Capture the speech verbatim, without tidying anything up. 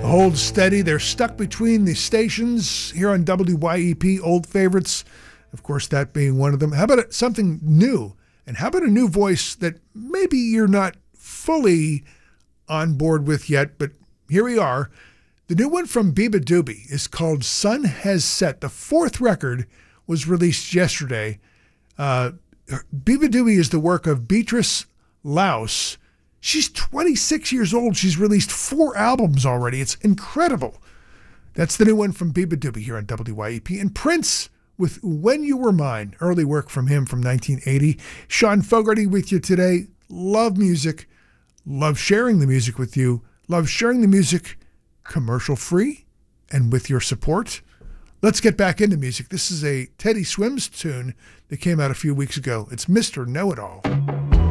Hold steady. They're stuck between the stations here on W Y E P, old favorites. Of course, that being one of them. How about something new? And how about a new voice that maybe you're not fully on board with yet, but here we are. The new one from Beabadoobee is called Sun Has Set. The fourth record was released yesterday. Uh, Beabadoobee is the work of Beatrice Louse. She's twenty-six years old. She's released four albums already. It's incredible. That's the new one from Beabadoobee here on W Y E P. And Prince with When You Were Mine, early work from him from nineteen eighty. Sean Fogarty with you today. Love music. Love sharing the music with you. Love sharing the music commercial free and with your support. Let's get back into music. This is a Teddy Swims tune that came out a few weeks ago. It's Mister Know-It-All.